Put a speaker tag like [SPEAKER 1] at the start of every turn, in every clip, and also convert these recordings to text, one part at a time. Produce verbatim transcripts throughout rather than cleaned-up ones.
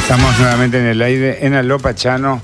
[SPEAKER 1] Estamos nuevamente en el aire en Aló Pachano.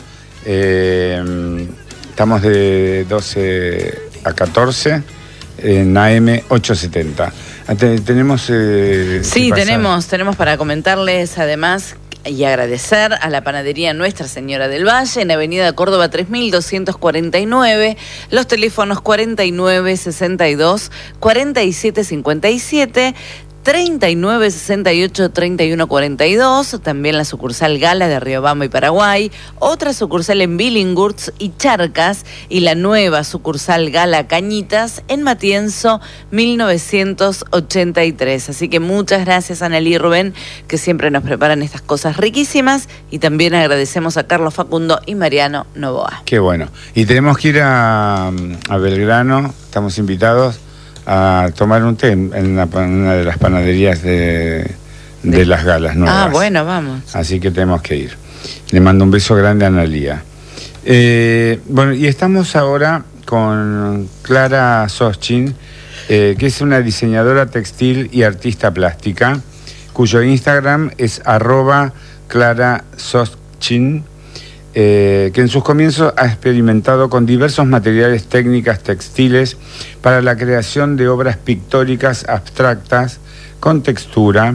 [SPEAKER 1] Eh, estamos de doce a catorce en A M ochocientos setenta. Tenemos... Eh,
[SPEAKER 2] sí, tenemos, tenemos para comentarles además y agradecer a la panadería Nuestra Señora del Valle en Avenida Córdoba tres mil doscientos cuarenta y nueve, los teléfonos cuarenta y nueve sesenta y dos cuarenta y siete cincuenta y siete, treinta y nueve sesenta y ocho treinta y uno cuarenta y dos, también la sucursal Gala de Riobamba y Paraguay, otra sucursal en Billinghurst y Charcas y la nueva sucursal Gala Cañitas en Matienzo mil novecientos ochenta y tres. Así que muchas gracias Analí y Rubén, que siempre nos preparan estas cosas riquísimas, y también agradecemos a Carlos Facundo y Mariano Novoa.
[SPEAKER 1] Qué bueno. Y tenemos que ir a, a Belgrano, estamos invitados a tomar un té en una, una de las panaderías de, de, de las Galas nuevas.
[SPEAKER 2] Ah, bueno, vamos.
[SPEAKER 1] Así que tenemos que ir. Le mando un beso grande a Analía. Eh, bueno, y estamos ahora con Clara Soschin, eh, que es una diseñadora textil y artista plástica, cuyo Instagram es arroba Clara Soschin, Eh, que en sus comienzos ha experimentado con diversos materiales, técnicas textiles para la creación de obras pictóricas abstractas con textura,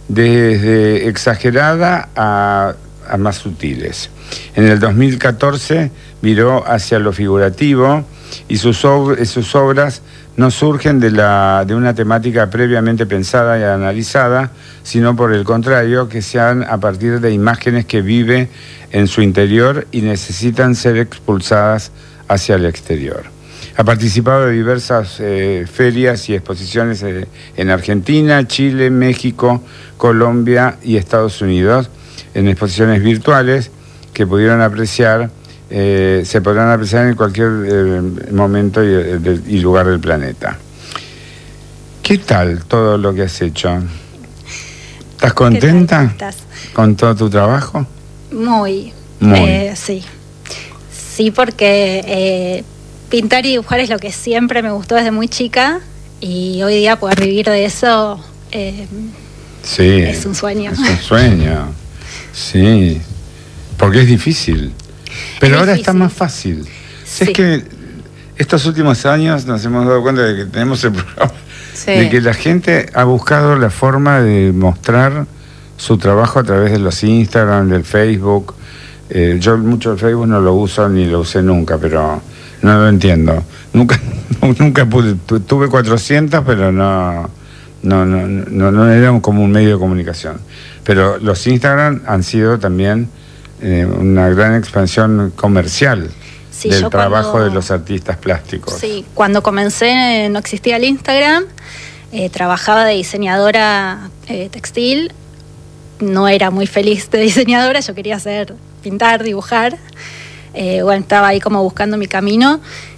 [SPEAKER 1] desde exagerada a, a más sutiles. En el dos mil catorce viró hacia lo figurativo y sus, ob sus obras no surgen de, la, de una temática previamente pensada y analizada, sino por el contrario, que sean a partir de imágenes que vive en su interior y necesitan ser expulsadas hacia el exterior. Ha participado de diversas eh, ferias y exposiciones eh, en Argentina, Chile, México, Colombia y Estados Unidos, en exposiciones virtuales que pudieron apreciar Eh, se podrán apreciar en cualquier eh, momento y, de, y lugar del planeta. ¿Qué tal todo lo que has hecho? ¿Estás contenta
[SPEAKER 3] estás?
[SPEAKER 1] con todo tu trabajo?
[SPEAKER 3] Muy.
[SPEAKER 1] Muy.
[SPEAKER 3] Eh, sí. Sí, porque eh, pintar y dibujar es lo que siempre me gustó desde muy chica, y hoy día poder vivir de eso eh,
[SPEAKER 1] sí,
[SPEAKER 3] es un sueño.
[SPEAKER 1] Es un sueño, sí. Porque es difícil. Pero
[SPEAKER 3] es
[SPEAKER 1] ahora
[SPEAKER 3] difícil.
[SPEAKER 1] está más fácil.
[SPEAKER 3] Sí.
[SPEAKER 1] Es que estos últimos años nos hemos dado cuenta de que tenemos el programa,
[SPEAKER 2] Sí.
[SPEAKER 1] de que la gente ha buscado la forma de mostrar su trabajo a través de los Instagram, del Facebook. Eh, yo mucho el Facebook no lo uso ni lo usé nunca, pero no lo entiendo. Nunca, nunca pude, tuve cuatrocientos, pero no, no, no, no, no era como un medio de comunicación. Pero los Instagram han sido también Eh, una gran expansión comercial
[SPEAKER 3] Sí,
[SPEAKER 1] del
[SPEAKER 3] yo
[SPEAKER 1] trabajo
[SPEAKER 3] cuando,
[SPEAKER 1] de los artistas plásticos.
[SPEAKER 3] Sí, cuando comencé eh, no existía el Instagram, eh, trabajaba de diseñadora eh, textil, no era muy feliz de diseñadora, yo quería hacer, pintar, dibujar, eh, bueno, estaba ahí como buscando mi camino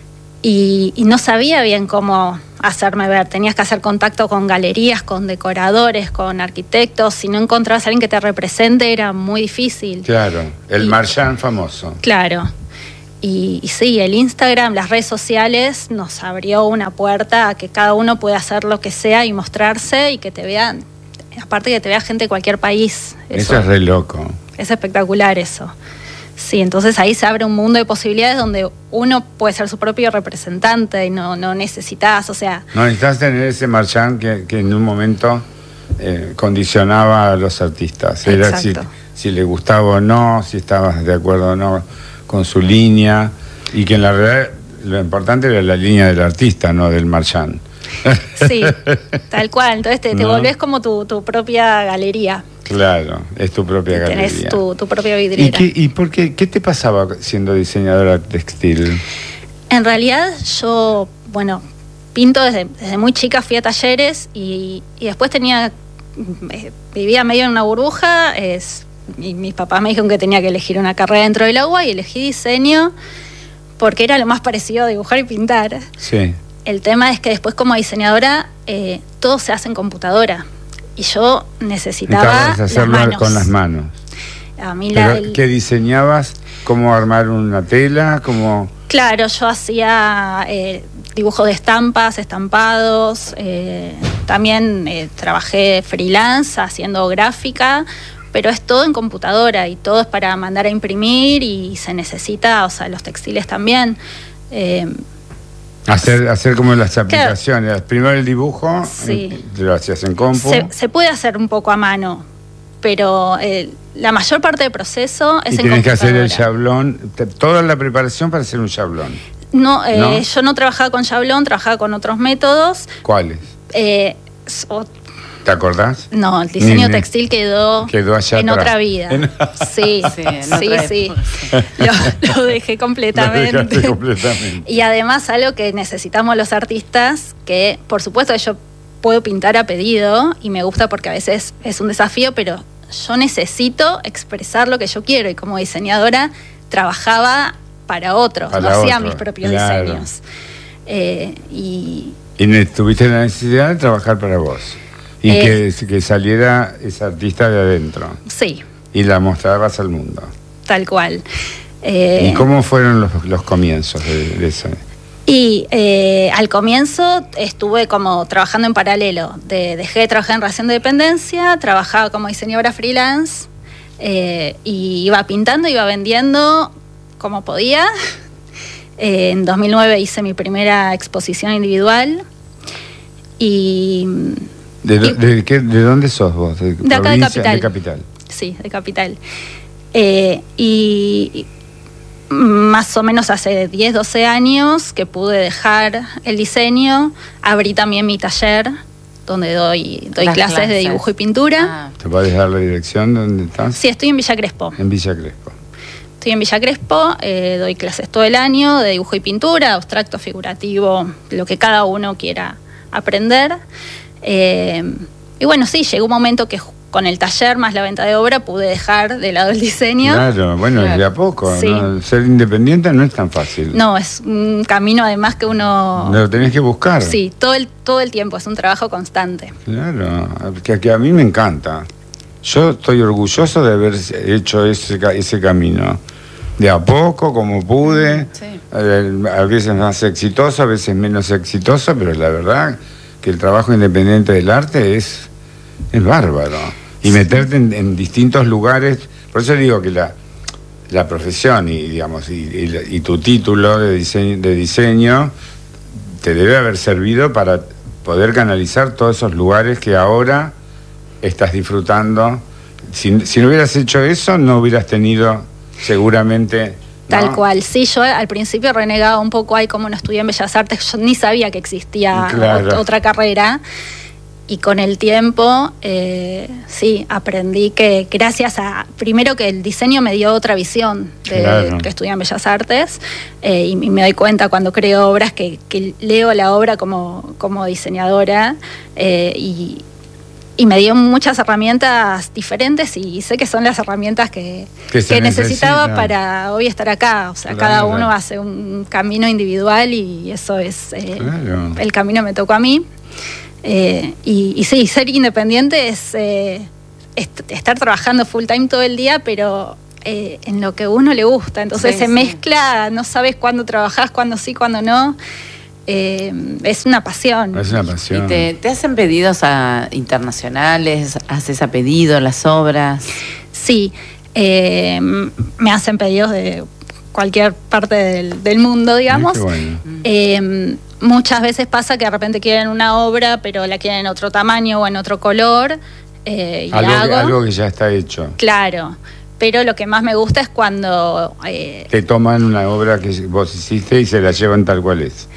[SPEAKER 3] y, y no sabía bien cómo hacerme ver. Tenías que hacer contacto con galerías, con decoradores, con arquitectos. Si no encontrabas a alguien que te represente era muy difícil.
[SPEAKER 1] Claro, el
[SPEAKER 3] Y-
[SPEAKER 1] Marchand famoso.
[SPEAKER 3] Claro. Y, y sí, el Instagram, las redes sociales nos abrió una puerta a que cada uno pueda hacer lo que sea y mostrarse, y que te vean, aparte que te vea gente de cualquier país.
[SPEAKER 1] Eso es re loco.
[SPEAKER 3] Es espectacular eso. Sí, entonces ahí se abre un mundo de posibilidades donde uno puede ser su propio representante y no, no necesitas, o sea...
[SPEAKER 1] No necesitas tener ese Marchand que, que en un momento eh, condicionaba a los artistas. Era si,
[SPEAKER 3] Exacto.
[SPEAKER 1] si le gustaba o no, si estabas de acuerdo o no con su línea, y que en la realidad lo importante era la línea del artista, no del Marchand.
[SPEAKER 3] Sí, tal cual. Entonces te, te
[SPEAKER 1] ¿No?
[SPEAKER 3] volvés como tu, tu propia galería.
[SPEAKER 1] Claro, es tu propia galería.
[SPEAKER 3] Tenés tu, tu propia
[SPEAKER 1] ¿Y,
[SPEAKER 3] vidriera.
[SPEAKER 1] qué, y por qué, qué te pasaba siendo diseñadora textil?
[SPEAKER 3] En realidad yo, bueno, pinto desde, desde muy chica, fui a talleres y, y después tenía, eh, vivía medio en una burbuja, es, y mis papás me dijeron que tenía que elegir una carrera dentro del agua y elegí diseño porque era lo más parecido a dibujar y pintar.
[SPEAKER 1] Sí.
[SPEAKER 3] El tema es que después como diseñadora eh, todo se hace en computadora y yo necesitaba
[SPEAKER 1] Necesitabas
[SPEAKER 3] las
[SPEAKER 1] hacerlo
[SPEAKER 3] manos.
[SPEAKER 1] con las manos.
[SPEAKER 3] A mí la,
[SPEAKER 1] ¿Pero
[SPEAKER 3] el-
[SPEAKER 1] qué diseñabas? ¿Cómo armar una tela? ¿Cómo...?
[SPEAKER 3] Claro, yo hacía eh, dibujos de estampas, estampados, eh, también eh, trabajé freelance haciendo gráfica pero es todo en computadora y todo es para mandar a imprimir y se necesita, o sea, los textiles también. Eh,
[SPEAKER 1] Hacer, hacer como las aplicaciones, claro. Primero el dibujo,
[SPEAKER 3] sí.
[SPEAKER 1] en, lo hacías en compu.
[SPEAKER 3] Se, se puede hacer un poco a mano, pero eh, la mayor parte del proceso es
[SPEAKER 1] y
[SPEAKER 3] en
[SPEAKER 1] tienes que hacer el
[SPEAKER 3] computadora.
[SPEAKER 1] shablón, te, toda la preparación para hacer un shablón.
[SPEAKER 3] No, eh,
[SPEAKER 1] ¿No?
[SPEAKER 3] Yo no trabajaba con shablón, trabajaba con otros métodos.
[SPEAKER 1] ¿Cuáles?
[SPEAKER 3] Eh, so,
[SPEAKER 1] ¿Te acordás?
[SPEAKER 3] No, el diseño
[SPEAKER 1] Ni,
[SPEAKER 3] textil quedó,
[SPEAKER 1] quedó allá
[SPEAKER 3] en
[SPEAKER 1] atrás.
[SPEAKER 3] otra vida. Sí, sí, sí, sí. Lo, lo dejé completamente.
[SPEAKER 1] Lo dejaste completamente.
[SPEAKER 3] Y además algo que necesitamos los artistas, que por supuesto que yo puedo pintar a pedido y me gusta porque a veces es un desafío, pero yo necesito expresar lo que yo quiero y como diseñadora trabajaba para otros,
[SPEAKER 1] para
[SPEAKER 3] no hacía
[SPEAKER 1] otro,
[SPEAKER 3] mis propios
[SPEAKER 1] claro.
[SPEAKER 3] diseños. Eh, y,
[SPEAKER 1] y tuviste la necesidad de trabajar para vos. Y eh, que, que saliera esa artista de adentro.
[SPEAKER 3] Sí.
[SPEAKER 1] Y la mostrabas al mundo.
[SPEAKER 3] Tal cual. Eh,
[SPEAKER 1] ¿Y cómo fueron los, los comienzos de, de eso?
[SPEAKER 3] Y eh, al comienzo estuve como trabajando en paralelo. De, dejé de trabajar en relación de dependencia, trabajaba como diseñadora freelance eh, y iba pintando, iba vendiendo como podía. Eh, en dos mil nueve hice mi primera exposición individual y...
[SPEAKER 1] ¿De, do, de, qué, ¿De dónde sos vos? ¿De,
[SPEAKER 3] de acá de Capital.
[SPEAKER 1] de Capital?
[SPEAKER 3] Sí, de Capital. Eh, y más o menos hace diez, doce años que pude dejar el diseño, abrí también mi taller donde doy, doy clases, clases de dibujo y pintura.
[SPEAKER 1] Ah. ¿Te puedes dejar la dirección donde estás?
[SPEAKER 3] Sí, estoy en Villa Crespo.
[SPEAKER 1] En Villa Crespo.
[SPEAKER 3] Estoy en Villa Crespo, eh, doy clases todo el año de dibujo y pintura, abstracto, figurativo, lo que cada uno quiera aprender. Eh, y bueno, sí, llegó un momento que con el taller más la venta de obra pude dejar de lado el diseño.
[SPEAKER 1] Claro, bueno, claro. De a poco, sí. ¿No? Ser independiente no es tan fácil.
[SPEAKER 3] No, es un camino además que uno...
[SPEAKER 1] Lo tenés que buscar.
[SPEAKER 3] Sí, todo el, todo el tiempo, es un trabajo constante.
[SPEAKER 1] Claro, que, que a mí me encanta. Yo estoy orgulloso de haber hecho ese, ese camino. De a poco, como pude, sí. A veces más exitoso, a veces menos exitoso, pero la verdad que el trabajo independiente del arte es, es bárbaro. Y meterte en, en distintos lugares, por eso digo que la, la profesión y, digamos, y, y, y tu título de diseño, de diseño te debe haber servido para poder canalizar todos esos lugares que ahora estás disfrutando. Si, si no hubieras hecho eso, no hubieras tenido seguramente... ¿no?
[SPEAKER 3] Tal cual, sí, yo al principio renegaba un poco, ay, como no estudié en Bellas Artes, yo ni sabía que existía claro. otra carrera. Y con el tiempo, eh, sí, aprendí que gracias a, primero que el diseño me dio otra visión de claro. que estudié en Bellas Artes, eh, y, y me doy cuenta cuando creo obras que, que leo la obra como, como diseñadora, eh, y, y me dio muchas herramientas diferentes y sé que son las herramientas que, que, que necesitaba necesita. Para hoy estar acá. O sea, claro. Cada uno hace un camino individual y eso es, eh, claro. el camino me tocó a mí. Eh, y, y sí, ser independiente es, eh, es estar trabajando full time todo el día, pero eh, en lo que a uno le gusta. Entonces sí, se sí. mezcla, no sabes cuándo trabajás, cuándo sí, cuándo no. Eh, es una pasión.
[SPEAKER 1] Es una pasión.
[SPEAKER 2] ¿Y te, te hacen pedidos a internacionales? ¿Haces a pedido las obras?
[SPEAKER 3] Sí, eh, me hacen pedidos de cualquier parte del, del mundo, digamos.
[SPEAKER 1] Bueno.
[SPEAKER 3] Eh, muchas veces pasa que de repente quieren una obra, pero la quieren en otro tamaño o en otro color. Eh, y
[SPEAKER 1] algo,
[SPEAKER 3] hago.
[SPEAKER 1] Que, algo que ya está hecho.
[SPEAKER 3] Claro. Pero lo que más me gusta es cuando... Eh,
[SPEAKER 1] te toman una obra que vos hiciste y se la llevan tal cual es.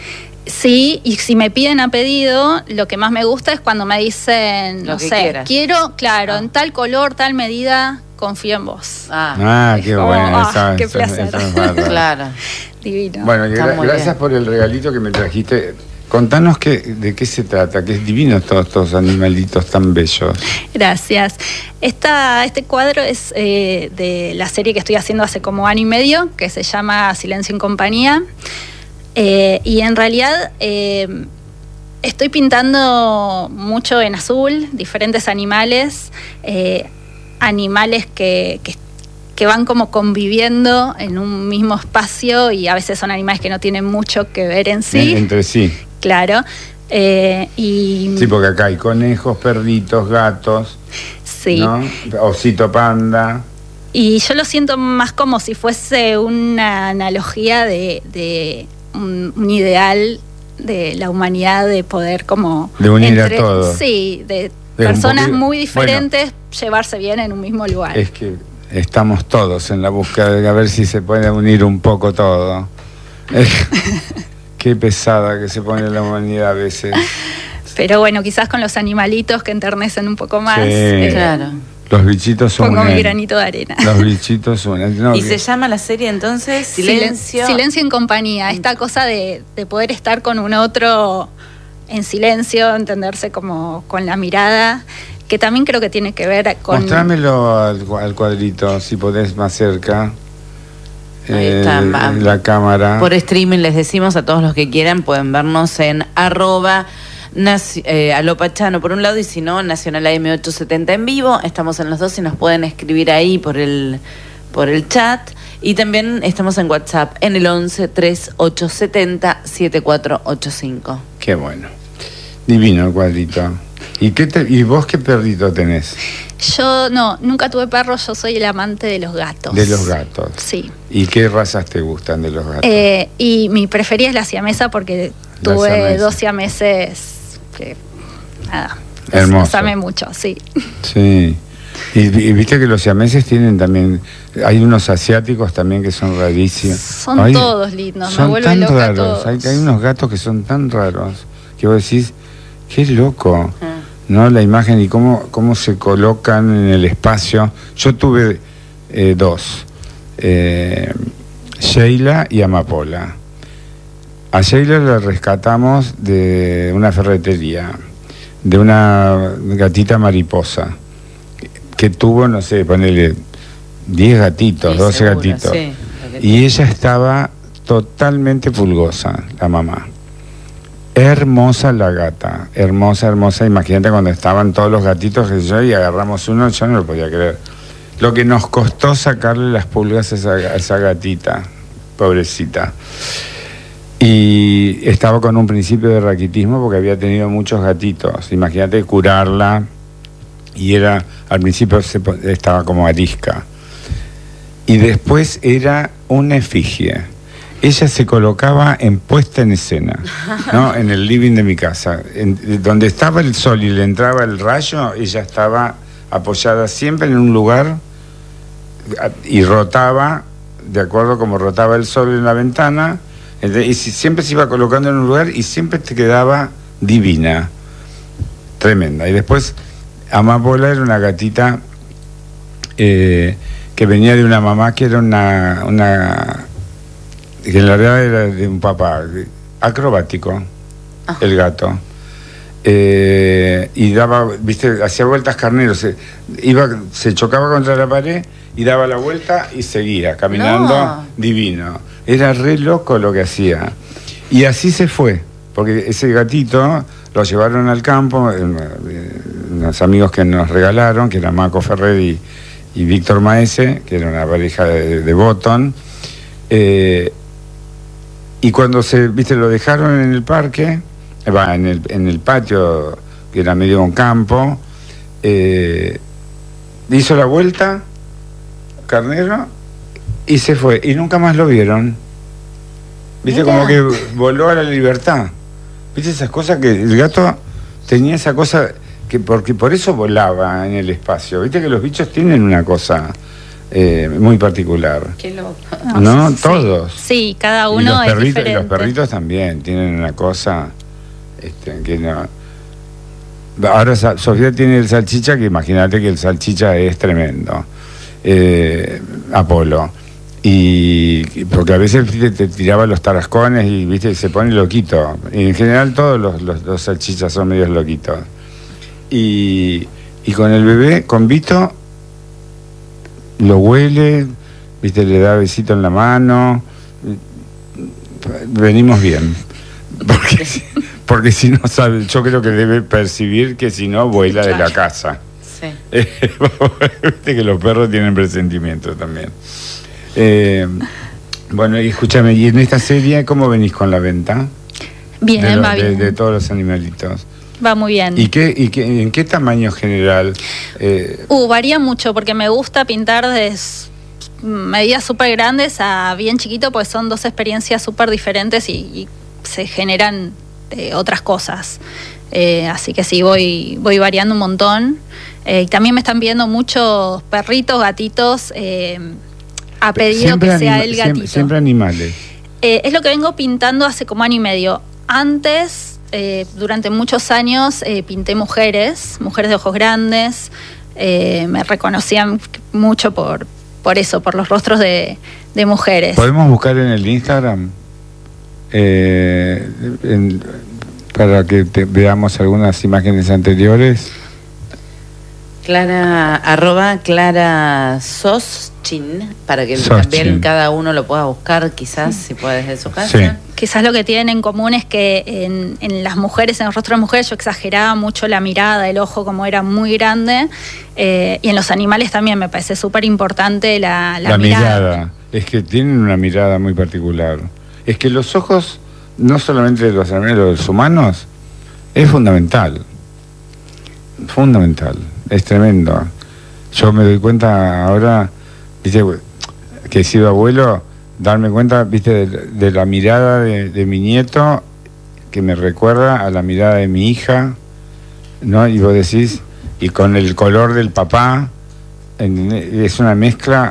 [SPEAKER 3] Sí, y si me piden a pedido, lo que más me gusta es cuando me dicen,
[SPEAKER 2] lo
[SPEAKER 3] no sé,
[SPEAKER 2] quieras. Quiero,
[SPEAKER 3] claro, ah. en tal color, tal medida, confío en vos.
[SPEAKER 1] Ah, ah qué
[SPEAKER 3] como,
[SPEAKER 1] bueno.
[SPEAKER 3] Ah,
[SPEAKER 1] esa,
[SPEAKER 3] qué
[SPEAKER 1] esa,
[SPEAKER 3] placer.
[SPEAKER 1] Esa es
[SPEAKER 2] claro.
[SPEAKER 3] Divino.
[SPEAKER 1] Bueno, y gra gracias bien. Por el regalito que me trajiste. Contanos que, de qué se trata, que es divino todos estos animalitos tan bellos.
[SPEAKER 3] Gracias. Esta, este cuadro es eh, de la serie que estoy haciendo hace como año y medio, que se llama Silencio en Compañía. Eh, y en realidad eh, estoy pintando mucho en azul, diferentes animales, eh, animales que, que, que van como conviviendo en un mismo espacio y a veces son animales que no tienen mucho que ver en sí.
[SPEAKER 1] Entre sí.
[SPEAKER 3] Claro. Eh, y
[SPEAKER 1] sí, porque acá hay conejos, perritos, gatos.
[SPEAKER 3] Sí. Sí.
[SPEAKER 1] ¿no? Osito Panda.
[SPEAKER 3] Y yo lo siento más como si fuese una analogía de, de un, un ideal de la humanidad, de poder como...
[SPEAKER 1] De unir a todos.
[SPEAKER 3] Sí, de,
[SPEAKER 1] de
[SPEAKER 3] personas
[SPEAKER 1] poquito,
[SPEAKER 3] muy diferentes,
[SPEAKER 1] bueno,
[SPEAKER 3] llevarse bien en un mismo lugar.
[SPEAKER 1] Es que estamos todos en la búsqueda de a ver si se puede unir un poco todo. Qué pesada que se pone la humanidad a veces.
[SPEAKER 3] Pero bueno, quizás con los animalitos que enternecen un poco más.
[SPEAKER 1] Sí.
[SPEAKER 3] Eh,
[SPEAKER 2] Claro.
[SPEAKER 1] Los bichitos son
[SPEAKER 3] pongo mi granito de arena.
[SPEAKER 1] Los bichitos son no,
[SPEAKER 2] ¿Y
[SPEAKER 1] que...
[SPEAKER 2] se llama la serie entonces Silencio?
[SPEAKER 3] Silencio en compañía. Esta cosa de, de poder estar con un otro en silencio, entenderse como con la mirada, que también creo que tiene que ver con...
[SPEAKER 1] Mostrámelo al, al cuadrito, si podés, más cerca.
[SPEAKER 2] Ahí está,
[SPEAKER 1] eh, la cámara.
[SPEAKER 2] Por streaming les decimos a todos los que quieran, pueden vernos en arroba Naci eh, Alopachano por un lado, y si no, Nacional A M ochocientos setenta en vivo. Estamos en los dos y nos pueden escribir ahí por el, por el chat. Y también estamos en WhatsApp en el once, treinta y ocho setenta, setenta y cuatro ochenta y cinco.
[SPEAKER 1] Qué bueno. Divino el cuadrito. ¿Y, qué te, ¿Y vos qué perrito tenés?
[SPEAKER 3] Yo no, nunca tuve perros, yo soy el amante de los gatos.
[SPEAKER 1] De los gatos.
[SPEAKER 3] Sí.
[SPEAKER 1] ¿Y qué razas te gustan de los gatos?
[SPEAKER 3] Eh, y mi preferida es la siamesa porque
[SPEAKER 1] La
[SPEAKER 3] tuve
[SPEAKER 1] siamesa.
[SPEAKER 3] dos siameses que, nada,
[SPEAKER 1] Hermoso.
[SPEAKER 3] los amé mucho, sí.
[SPEAKER 1] Sí. Y, y viste que los siameses tienen también, hay unos asiáticos también que son rarísimos.
[SPEAKER 3] Son
[SPEAKER 1] Ay,
[SPEAKER 3] todos lindos,
[SPEAKER 1] son
[SPEAKER 3] me vuelven
[SPEAKER 1] tan
[SPEAKER 3] loca
[SPEAKER 1] raros.
[SPEAKER 3] todos.
[SPEAKER 1] Hay, hay unos gatos que son tan raros que vos decís, qué loco,
[SPEAKER 2] Ah.
[SPEAKER 1] ¿no? La imagen y cómo, cómo se colocan en el espacio. Yo tuve eh, dos, eh, Sheila y Amapola. A Sheila la rescatamos de una ferretería, de una gatita mariposa, que tuvo, no sé, ponele diez gatitos,
[SPEAKER 2] Sí,
[SPEAKER 1] doce
[SPEAKER 2] seguro,
[SPEAKER 1] gatitos.
[SPEAKER 2] sí, lo que
[SPEAKER 1] Y ella estaba totalmente pulgosa, la mamá. Hermosa la gata, hermosa, hermosa. Imagínate cuando estaban todos los gatitos que yo y agarramos uno, yo no lo podía creer. Lo que nos costó sacarle las pulgas a esa, a esa gatita, pobrecita. Y estaba con un principio de raquitismo porque había tenido muchos gatitos. Imagínate curarla, y era, al principio se, estaba como arisca. Y después era una efigie. Ella se colocaba en puesta en escena, ¿no? En el living de mi casa. En, donde estaba el sol y le entraba el rayo, ella estaba apoyada siempre en un lugar y rotaba, de acuerdo como rotaba el sol en la ventana, y siempre se iba colocando en un lugar y siempre te quedaba divina, tremenda. Y después Amapola era una gatita eh, que venía de una mamá que era una, una que en la realidad era de un papá acrobático, ah. el gato. Eh, y daba, viste, hacía vueltas carneros, se, iba, se chocaba contra la pared y daba la vuelta y seguía caminando, no. divino. Era re loco lo que hacía. Y así se fue, porque ese gatito lo llevaron al campo, eh, unos amigos que nos regalaron, que eran Marco Ferrer y, y Víctor Maese, que era una pareja de, de Botton. Eh, y cuando se, viste, lo dejaron en el parque, va, en el, en el patio, que era medio un campo, eh, hizo la vuelta, carnero, y se fue, y nunca más lo vieron. Viste, Mira. como que voló a la libertad. Viste esas cosas que el gato tenía esa cosa, que porque por eso volaba en el espacio. Viste que los bichos tienen una cosa eh, muy particular.
[SPEAKER 2] Qué loco.
[SPEAKER 1] ¿No? ¿No? Sí, todos.
[SPEAKER 3] Sí, cada uno
[SPEAKER 1] y los
[SPEAKER 3] es
[SPEAKER 1] perritos,
[SPEAKER 3] diferente.
[SPEAKER 1] Y los perritos también tienen una cosa este, que no... Ahora Sofía tiene el salchicha, que imagínate que el salchicha es tremendo. Eh, Apolo. Y porque a veces te, te tiraba los tarascones y viste se pone loquito. Y en general todos los, los, los salchichas son medios loquitos. Y, y con el bebé, con Vito, lo huele, viste, le da besito en la mano. Venimos bien. Porque, porque si no sabe, yo creo que debe percibir que si no vuela de la casa.
[SPEAKER 2] Sí.
[SPEAKER 1] Viste que los perros tienen presentimientos también. Eh, bueno, y escúchame, ¿y en esta serie cómo venís con la venta?
[SPEAKER 3] Bien,
[SPEAKER 1] de, lo,
[SPEAKER 3] va bien.
[SPEAKER 1] De, de todos los animalitos.
[SPEAKER 3] va muy bien.
[SPEAKER 1] ¿Y, qué, y qué, en qué tamaño general? Eh...
[SPEAKER 3] Uh, varía mucho porque me gusta pintar de medidas súper grandes a bien chiquito, pues son dos experiencias súper diferentes y, y se generan eh, otras cosas. Eh, así que sí, voy, voy variando un montón. Eh, y también me están pidiendo muchos perritos, gatitos, eh, a pedido
[SPEAKER 1] siempre
[SPEAKER 3] que sea
[SPEAKER 1] anima,
[SPEAKER 3] el gatito.
[SPEAKER 1] Siempre, siempre animales.
[SPEAKER 3] Eh, es lo que vengo pintando hace como año y medio. Antes, eh, durante muchos años, eh, pinté mujeres, mujeres de ojos grandes. Eh, me reconocían mucho por, por eso, por los rostros de, de mujeres.
[SPEAKER 1] ¿Podemos buscar en el Instagram? Eh, en, para que te, veamos algunas imágenes anteriores.
[SPEAKER 2] Clara, arroba Clara Soschin, para que
[SPEAKER 1] Soschin.
[SPEAKER 2] También cada uno lo pueda buscar, quizás, si puede desde su casa.
[SPEAKER 1] Sí.
[SPEAKER 3] Quizás lo que tienen en común es que en, en las mujeres, en el rostro de las mujeres, yo exageraba mucho la mirada, el ojo como era muy grande, eh, y en los animales también me parece súper importante la, la,
[SPEAKER 1] la mirada.
[SPEAKER 3] mirada.
[SPEAKER 1] Es que tienen una mirada muy particular. Es que los ojos, no solamente de los animales, de los humanos, es fundamental. Fundamental. Es tremendo. Yo me doy cuenta ahora, viste, que he sido abuelo, darme cuenta, viste, de, de la mirada de, de mi nieto, que me recuerda a la mirada de mi hija, ¿no? Y vos decís, y con el color del papá, en, es una mezcla,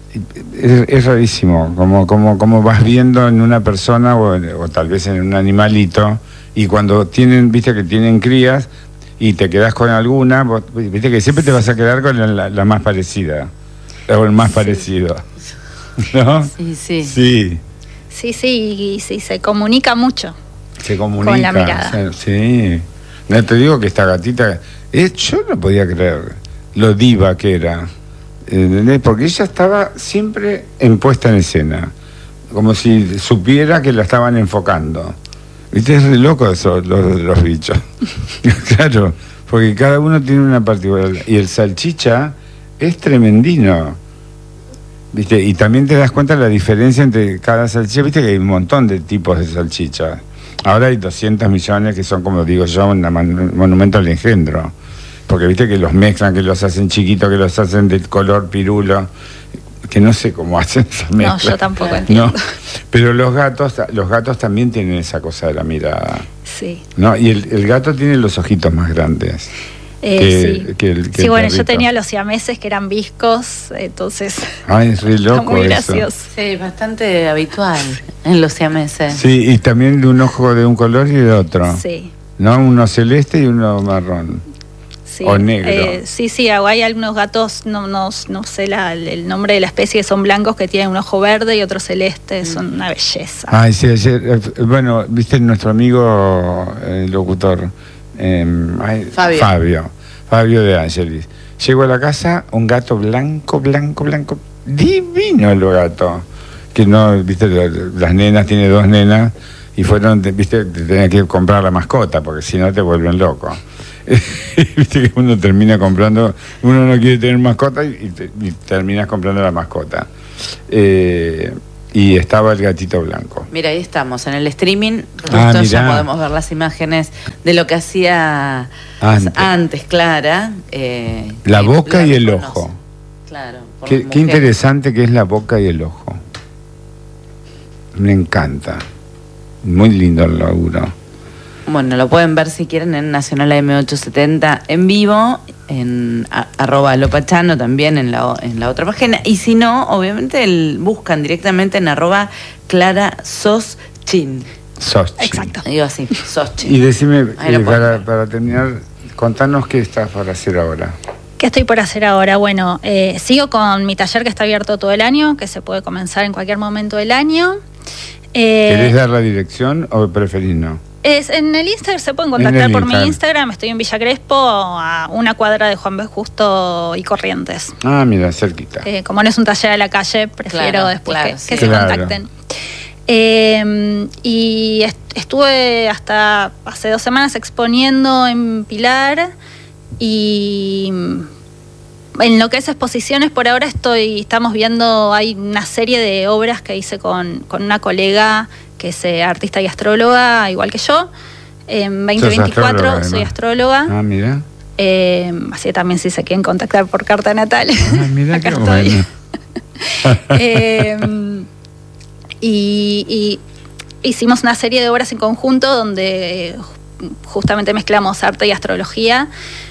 [SPEAKER 1] es, es rarísimo, como, como, como vas viendo en una persona o, o tal vez en un animalito, y cuando tienen, viste que tienen crías, y te quedás con alguna, vos, viste que siempre te vas a quedar con la, la más parecida, o el más sí. parecido, ¿no?
[SPEAKER 2] Sí, sí.
[SPEAKER 1] Sí,
[SPEAKER 3] sí, sí, y sí, se comunica mucho.
[SPEAKER 1] Se comunica.
[SPEAKER 3] Con la mirada.
[SPEAKER 1] O sea, sí. No te digo que esta gatita, eh, yo no podía creer lo diva que era, ¿entendés? Porque ella estaba siempre en puesta en escena, como si supiera que la estaban enfocando. ¿Viste? Es re loco eso, los, los bichos. Claro, porque cada uno tiene una particularidad. Y el salchicha es tremendino. ¿Viste? Y también te das cuenta de la diferencia entre cada salchicha. Viste que hay un montón de tipos de salchicha. Ahora hay doscientos millones que son, como digo yo, un monumento al engendro. Porque viste que los mezclan, que los hacen chiquitos, que los hacen de color pirulo. Que no sé cómo hacen esa mezcla.
[SPEAKER 3] No, yo tampoco entiendo.
[SPEAKER 1] No, pero los gatos, los gatos también tienen esa cosa de la mirada.
[SPEAKER 3] Sí.
[SPEAKER 1] ¿No? Y el, el gato tiene los ojitos más grandes.
[SPEAKER 3] Eh,
[SPEAKER 1] que,
[SPEAKER 3] sí,
[SPEAKER 1] que el, que
[SPEAKER 3] sí
[SPEAKER 1] el
[SPEAKER 3] bueno,
[SPEAKER 1] perrito.
[SPEAKER 3] Yo tenía los siameses que eran viscos, entonces...
[SPEAKER 1] Ay, es re loco
[SPEAKER 3] muy
[SPEAKER 1] eso.
[SPEAKER 3] gracioso.
[SPEAKER 2] Sí, bastante habitual en los siameses.
[SPEAKER 1] Sí, y también de un ojo de un color y de otro.
[SPEAKER 3] Sí.
[SPEAKER 1] ¿No? Uno celeste y uno marrón.
[SPEAKER 3] Sí.
[SPEAKER 1] O negro.
[SPEAKER 3] Eh, sí, sí, hay algunos gatos, no, no, no sé la, el nombre de la especie, son blancos que tienen un ojo verde y otro celeste, son una belleza.
[SPEAKER 1] Ay, sí, ayer, bueno, viste nuestro amigo eh, locutor, eh, ay,
[SPEAKER 2] Fabio.
[SPEAKER 1] Fabio, Fabio de Ángelis. Llegó a la casa un gato blanco, blanco, blanco, divino el gato. Que no, viste, las nenas, tiene dos nenas, y fueron, viste, tenía que comprar la mascota, porque si no te vuelven loco. Viste que uno termina comprando, uno no quiere tener mascota y, te, y terminas comprando la mascota. Eh, y estaba el gatito blanco.
[SPEAKER 2] Mira, ahí estamos, en el streaming, justo
[SPEAKER 1] Ah,
[SPEAKER 2] ya podemos ver las imágenes de lo que hacía
[SPEAKER 1] Antes.
[SPEAKER 2] antes Clara. Eh,
[SPEAKER 1] La
[SPEAKER 2] que
[SPEAKER 1] boca
[SPEAKER 2] la
[SPEAKER 1] y el
[SPEAKER 2] reconoce.
[SPEAKER 1] ojo.
[SPEAKER 2] Claro. por
[SPEAKER 1] Qué,
[SPEAKER 2] las
[SPEAKER 1] qué
[SPEAKER 2] mujeres.
[SPEAKER 1] interesante que es la boca y el ojo. Me encanta. Muy lindo el laburo.
[SPEAKER 2] Bueno, lo pueden ver si quieren en Nacional A M ochocientos setenta en vivo, en a, arroba lopachano también en la, en la otra página. Y si no, obviamente el, buscan directamente en arroba Clara Soschin.
[SPEAKER 1] Soschin.
[SPEAKER 3] Exacto.
[SPEAKER 2] Digo así, Soschin.
[SPEAKER 1] Y decime,
[SPEAKER 2] Ahí lo
[SPEAKER 1] eh,
[SPEAKER 2] pueden
[SPEAKER 1] para,
[SPEAKER 2] ver.
[SPEAKER 1] para terminar, contanos qué estás para hacer ahora.
[SPEAKER 3] ¿Qué estoy por hacer ahora? Bueno, eh, sigo con mi taller que está abierto todo el año, que se puede comenzar en cualquier momento del año. Eh,
[SPEAKER 1] ¿Querés dar la dirección o preferís no?
[SPEAKER 3] Es, en el Instagram se pueden
[SPEAKER 1] En
[SPEAKER 3] contactar
[SPEAKER 1] el
[SPEAKER 3] por mi
[SPEAKER 1] Instagram.
[SPEAKER 3] Instagram. Estoy en Villa Crespo, a una cuadra de Juan B. Justo y Corrientes.
[SPEAKER 1] Ah, mira, cerquita.
[SPEAKER 3] Eh, como no es un taller a la calle, prefiero
[SPEAKER 2] Claro,
[SPEAKER 3] después
[SPEAKER 2] claro,
[SPEAKER 3] que,
[SPEAKER 2] sí.
[SPEAKER 3] que se
[SPEAKER 1] Claro.
[SPEAKER 3] contacten. Eh, y est- estuve hasta hace dos semanas exponiendo en Pilar y en lo que es exposiciones por ahora estoy, estamos viendo, hay una serie de obras que hice con, con una colega que es eh, artista y astróloga, igual que yo. En veinte veinticuatro
[SPEAKER 1] astróloga,
[SPEAKER 3] soy
[SPEAKER 1] además.
[SPEAKER 3] astróloga.
[SPEAKER 1] Ah, mira.
[SPEAKER 3] Eh, así también si se quieren contactar por carta natal.
[SPEAKER 1] Ah, mira
[SPEAKER 3] Acá
[SPEAKER 1] qué
[SPEAKER 3] estoy.
[SPEAKER 1] bueno.
[SPEAKER 3] eh, y, y hicimos una serie de obras en conjunto donde eh, justamente mezclamos arte y astrología.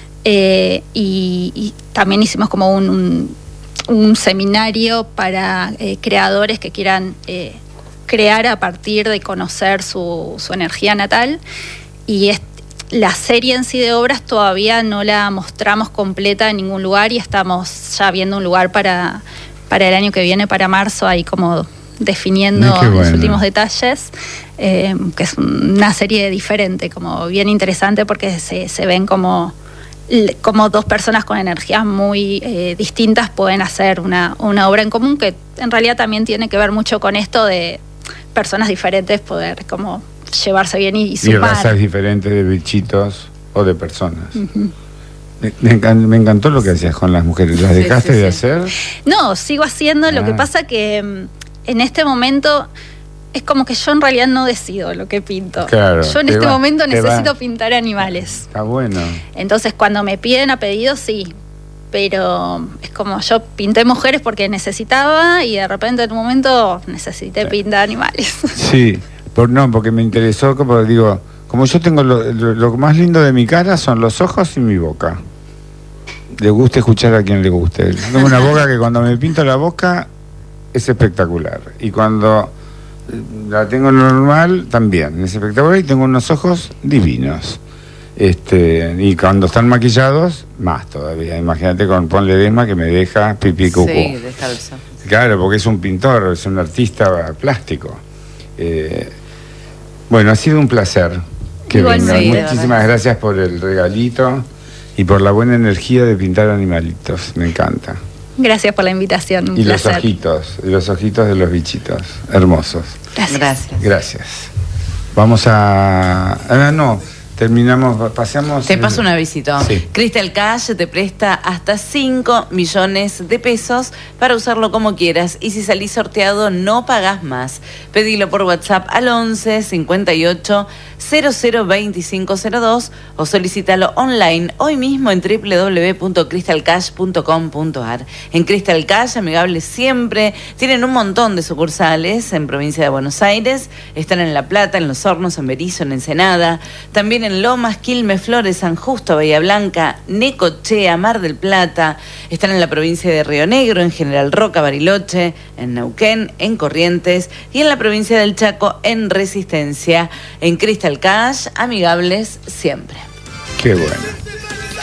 [SPEAKER 3] Eh, y, y también hicimos como un, un, un seminario para eh, creadores que quieran eh, crear a partir de conocer su, su energía natal. Y es, la serie en sí de obras todavía no la mostramos completa en ningún lugar y estamos ya viendo un lugar para, para el año que viene, para marzo, ahí como definiendo
[SPEAKER 1] Ay, qué bueno.
[SPEAKER 3] los últimos detalles, eh, que es una serie diferente, como bien interesante porque se, se ven como, como dos personas con energías muy eh, distintas pueden hacer una, una obra en común, que en realidad también tiene que ver mucho con esto de personas diferentes poder como llevarse bien y, y
[SPEAKER 1] Y
[SPEAKER 3] sumar.
[SPEAKER 1] razas diferentes de bichitos o de personas.
[SPEAKER 3] Uh-huh.
[SPEAKER 1] me, me, encan- me encantó lo que hacías con las mujeres. ¿Las
[SPEAKER 2] Sí,
[SPEAKER 1] dejaste
[SPEAKER 2] sí,
[SPEAKER 1] de
[SPEAKER 2] sí.
[SPEAKER 1] hacer?
[SPEAKER 3] No, sigo haciendo,
[SPEAKER 1] Ah.
[SPEAKER 3] lo que pasa que mm, en este momento es como que yo en realidad no decido lo que pinto.
[SPEAKER 1] Claro,
[SPEAKER 3] yo en
[SPEAKER 1] te
[SPEAKER 3] este
[SPEAKER 1] va-
[SPEAKER 3] momento
[SPEAKER 1] te
[SPEAKER 3] necesito
[SPEAKER 1] va.
[SPEAKER 3] pintar animales.
[SPEAKER 1] Está bueno.
[SPEAKER 3] Entonces cuando me piden a pedido, sí. Pero es como yo pinté mujeres porque necesitaba y de repente en un momento necesité pintar animales.
[SPEAKER 1] Sí, por, no, porque me interesó, como digo, como yo tengo lo, lo, lo más lindo de mi cara son los ojos y mi boca. Le gusta escuchar a quien le guste. Tengo una boca que cuando me pinto la boca es espectacular. Y cuando la tengo normal también es espectacular. Y tengo unos ojos divinos. Este, y cuando están maquillados, más todavía. Imagínate con Pon Ledesma que me deja pipí cucú.
[SPEAKER 2] Sí, descalzo.
[SPEAKER 1] Claro, porque es un pintor, es un artista plástico. Eh, bueno, ha sido un placer que
[SPEAKER 3] Igualmente.
[SPEAKER 1] vengan.
[SPEAKER 2] Sí, de
[SPEAKER 1] Muchísimas
[SPEAKER 2] verdad.
[SPEAKER 1] gracias por el regalito y por la buena energía de pintar animalitos. Me encanta.
[SPEAKER 3] Gracias por la invitación, un
[SPEAKER 1] Y los
[SPEAKER 3] placer.
[SPEAKER 1] ojitos, y los ojitos de los bichitos. Hermosos.
[SPEAKER 3] Gracias.
[SPEAKER 2] Gracias.
[SPEAKER 1] Gracias. Vamos a... Ah, no, terminamos, pasamos...
[SPEAKER 2] Te paso un avisito.
[SPEAKER 1] Sí.
[SPEAKER 2] Crystal Cash te presta hasta cinco millones de pesos para usarlo como quieras y si salís sorteado no pagás más. Pedilo por WhatsApp al once cincuenta y ocho cero cero veinticinco cero dos o solicítalo online hoy mismo en doble u doble u doble u punto crystal cash punto com punto a r. En Crystal Cash, amigables siempre, tienen un montón de sucursales en provincia de Buenos Aires, están en La Plata, en Los Hornos, en Berizo, en Ensenada, también en Lomas, Quilmes, Flores, San Justo, Bahía Blanca, Necochea, Mar del Plata, están en la provincia de Río Negro, en General Roca, Bariloche, en Neuquén, en Corrientes y en la provincia del Chaco, en Resistencia. En Crystal Cash, amigables siempre.
[SPEAKER 1] Qué bueno.